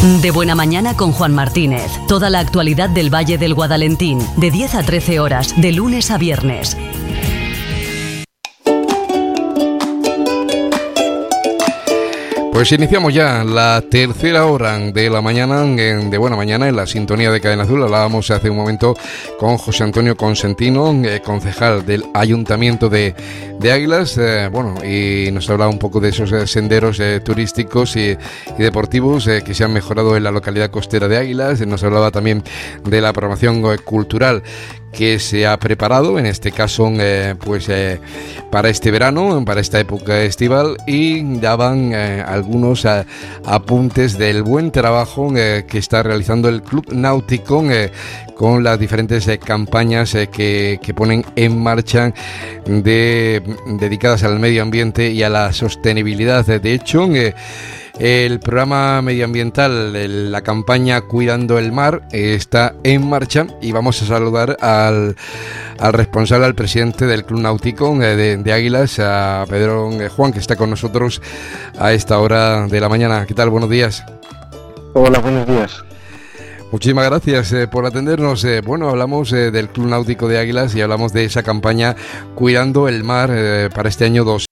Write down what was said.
De Buena Mañana con Juan Martínez. Toda la actualidad del Valle del Guadalentín, de 10 a 13 horas, de lunes a viernes. Pues iniciamos ya la tercera hora de la mañana de Buena Mañana en la sintonía de Cadena Azul. Hablábamos hace un momento con José Antonio Consentino, concejal del Ayuntamiento de Águilas, y nos hablaba un poco de esos senderos turísticos y deportivos que se han mejorado en la localidad costera de Águilas. Nos hablaba también de la programación cultural que se ha preparado, en este caso para este verano, para esta época estival, y daban algunos apuntes del buen trabajo que está realizando el Club Náutico con las diferentes campañas que ponen en marcha dedicadas al medio ambiente y a la sostenibilidad. De hecho, el programa medioambiental, la campaña Cuidando el Mar, está en marcha, y vamos a saludar al responsable, al presidente del Club Náutico de Águilas, a Pedro Juan, que está con nosotros a esta hora de la mañana. ¿Qué tal? Buenos días. Hola, buenos días. Muchísimas gracias por atendernos. Hablamos del Club Náutico de Águilas y hablamos de esa campaña Cuidando el Mar para este año